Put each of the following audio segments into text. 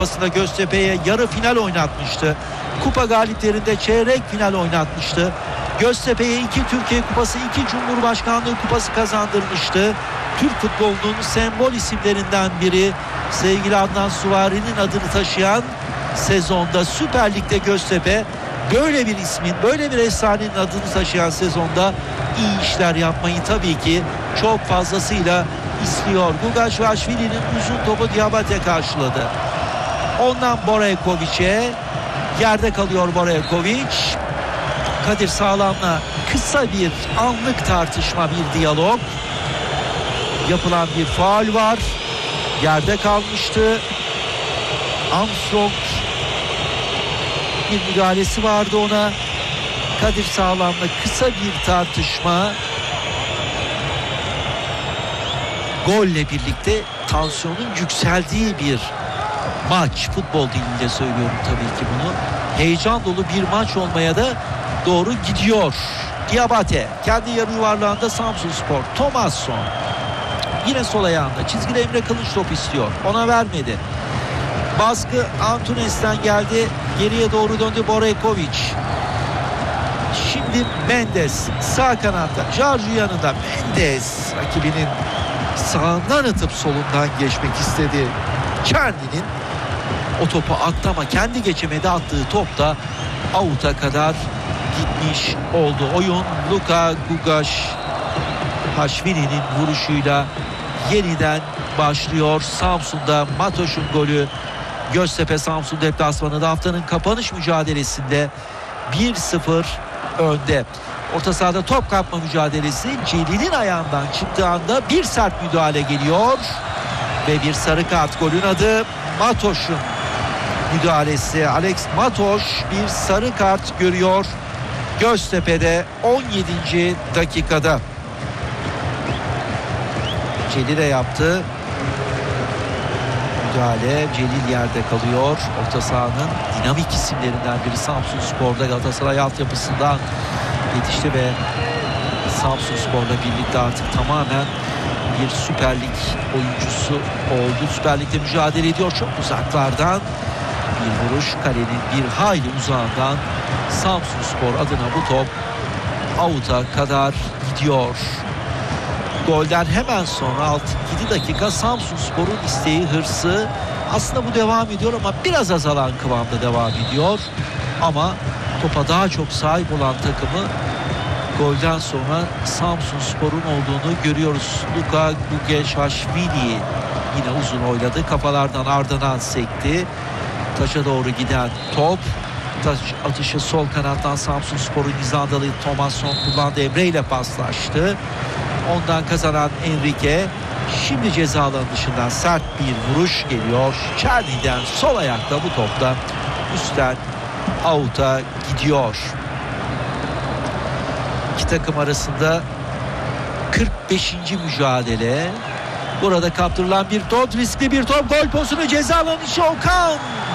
Kupası'nda Göztepe'ye yarı final oynatmıştı. Kupa galiplerinde çeyrek final oynatmıştı. Göztepe'ye 2 Türkiye Kupası, 2 Cumhurbaşkanlığı Kupası kazandırmıştı. Türk futbolunun sembol isimlerinden biri sevgili Adnan Süvari'nin adını taşıyan sezonda Süper Lig'de Göztepe böyle bir ismin, böyle bir efsanenin adını taşıyan sezonda iyi işler yapmayı tabii ki çok fazlasıyla istiyor. Gugaşvili'nin uzun topu Diabate karşıladı. Ondan Borakovic'e, yerde kalıyor Borakovic. Kadir Sağlam'la kısa bir anlık tartışma, bir diyalog. Yapılan bir faul var. Yerde kalmıştı. Armstrong bir müdahalesi vardı ona. Kadir Sağlam'la kısa bir tartışma. Golle birlikte tansiyonun yükseldiği bir maç. Futbol dilinde söylüyorum tabii ki bunu. Heyecan dolu bir maç olmaya da doğru gidiyor. Diabate kendi yarı yuvarlağında Samsunspor. Thomasson yine sol ayağında. Çizgide Emre Kılıç top istiyor. Ona vermedi. Baskı Antunes'ten geldi. Geriye doğru döndü Borakovic. Şimdi Mendes sağ kanatta. Jarju yanında. Mendes rakibinin sağından atıp solundan geçmek istedi. Çerni'nin o topu attı ama kendi geçemedi, attığı top da out'a kadar gitmiş oldu. Oyun Luka Gugaşvili'nin vuruşuyla yeniden başlıyor. Samsun'da Matoş'un golü. Göztepe Samsun deplasmanında haftanın kapanış mücadelesinde 1-0 önde. Orta sahada top kapma mücadelesi. Celil'in ayağından çıktığı anda bir sert müdahale geliyor. Ve bir sarı kart. Golün adı Matoş'un müdahalesi. Alex Matoş bir sarı kart görüyor Göztepe'de 17. dakikada. Celil'e yaptı müdahale. Celil yerde kalıyor. Orta sahanın dinamik isimlerinden biri Samsunspor'da, Galatasaray altyapısından yetişti ve Samsunspor'la birlikte artık tamamen bir Süper Lig oyuncusu oldu. Süper Lig'de mücadele ediyor. Çok uzaklardan bir vuruş, kalenin bir hayli uzağından Samsunspor adına bu top out'a kadar gidiyor. Golden hemen sonra 6-7 dakika Samsunspor'un isteği, hırsı, aslında bu devam ediyor ama biraz azalan kıvamda devam ediyor. Ama topa daha çok sahip olan takımı golden sonra Samsunspor'un olduğunu görüyoruz. Luka Gugaşvili yine uzun oynadı. Kafalardan ardından sekti. Taça doğru giden top. Taç atışı sol kanattan Samsunspor'un İzlandalı Thomasson kullandı. Emre ile paslaştı. Ondan kazanan Enrique. Şimdi ceza alanı dışından sert bir vuruş geliyor. Çerni'den sol ayakla bu topta üstten out'a gidiyor. İki takım arasında 45. mücadele. Burada kaptırılan bir top, riskli bir top, gol pozisyonu, ceza alanı içi Okan.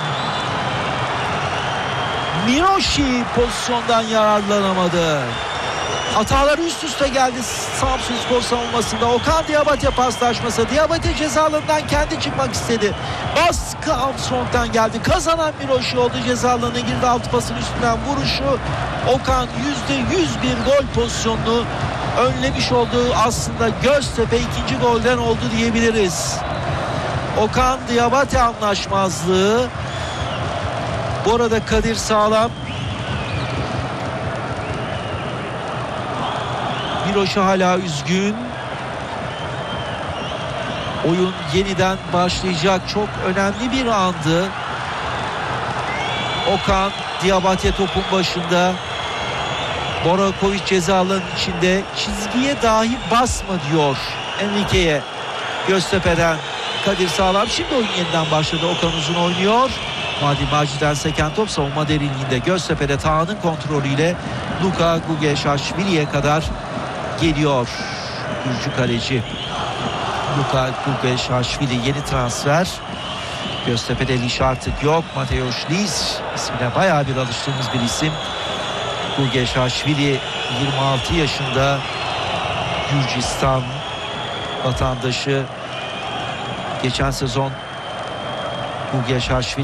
Miroshi pozisyondan yararlanamadı. Hatalar üst üste geldi Samsunspor savunmasında. Okan Diabate paslaşması. Diabate ceza alanından kendi çıkmak istedi. Baskı Armstrong'dan geldi. Kazanan Miroshi oldu. Ceza alanına girdi. Altı pasın üstünden vuruşu. Okan %100 bir gol pozisyonunu önlemiş olduğu, aslında Göztepe ikinci golden oldu diyebiliriz. Okan Diabate anlaşmazlığı. Bu arada Kadir Sağlam Miroshi hala üzgün. Oyun yeniden başlayacak. Çok önemli bir andı. Okan Diabate topun başında. Borakovic ceza alanının içinde. Çizgiye dahi basma diyor Enrique'ye Göztepe'den Kadir Sağlam. Şimdi oyun yeniden başladı. Okan uzun oynuyor. Maci'den seken top savunma derinliğinde. Göztepe'de Taha'nın kontrolüyle Luka Gugaşvili'ye kadar geliyor. Gürcü kaleci Luka Gugaşvili yeni transfer. Göztepe'de Liş artık yok. Mateusz Liş ismine bayağı bir alıştığımız bir isim. Gugaşvili 26 yaşında, Gürcistan vatandaşı. Geçen sezon Gugaşvili